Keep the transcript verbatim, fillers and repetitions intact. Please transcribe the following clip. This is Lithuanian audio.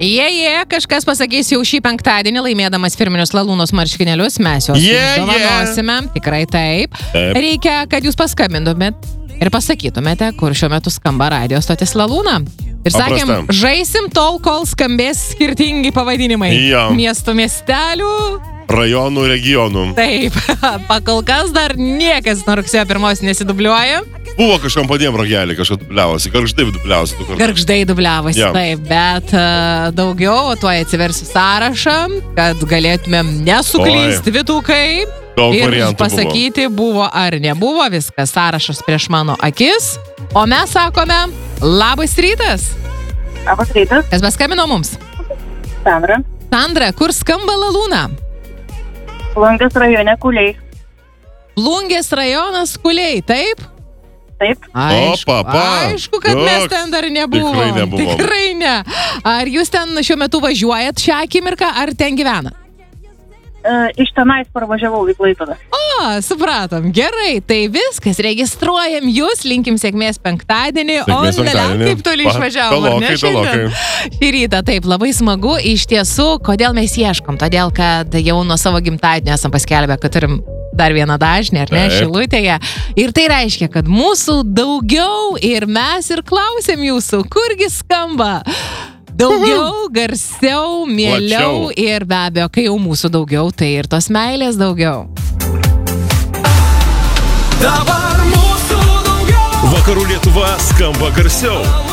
Jie, jie, kažkas pasakys jau šį penktadienį, laimėdamas firminius Lalūnos marškinėlius, mes juos Yeah, dovanosime. Tikrai taip. Taip. Reikia, kad jūs paskambintumėt ir pasakytumėte, kur šiuo metu skamba radio stotis Lalūna. Ir sakėm, Paprasta. žaisim tol, kol skambės skirtingi pavadinimai. Jo. Miestų, miestelių. Rajonų, regionų. Taip, pakol kas dar niekas nuo rugsėjo pirmos nesidubliuoja. Buvo kažkam padėjom rogelį, kažką dubliavosi. Gargždai dubliavosi. tu kartu. Gargždai dubliavosi, Jo. taip, bet uh, daugiau, tuoj atsiversiu sąrašą, kad galėtumėm nesuklysti vytukai. Daug Ir variantų pasakyti, buvo. buvo ar nebuvo, viskas, sąrašas prieš mano akis. O mes sakome, labas rytas. Labas rytas, Kas paskambino mums? Sandra. Sandra, kur skamba Lalūna? Plungės rajone Kuliai. Plungės rajonas Kuliai, taip? Taip, Aišku, O, papa. aišku, kad mes Joks. ten dar nebuvom. Tikrai nebuvom. Tikrai ne. Ar jūs ten šiuo metu važiuojat šią akimirką, ar ten gyvenat? e, iš tenais parvažiavau į Klaipėdą. O, supratom. Gerai, tai viskas. Registruojam jūs, linkim sėkmės penktadienį. O, Sėkmės nelia, penktadienį. kaip toli Pa- išvažiavom, ar ne tolokai, šiandien? tolokai. Šį rytą, taip, labai smagu. Iš tiesų, kodėl mes ieškom? Todėl, kad jau nuo savo gimtadienio esam paskelbę, kad turim dar vieną dažnį, ar ne, Taip. Šilutėje. Ir tai reiškia, kad mūsų daugiau ir mes ir klausėm jūsų, kurgi skamba. Daugiau, garsiau, mieliau Plačiau. ir be abejo, kai jau mūsų daugiau, tai ir tos meilės daugiau. Dabar mūsų daugiau. Vakarų Lietuva skamba garsiau.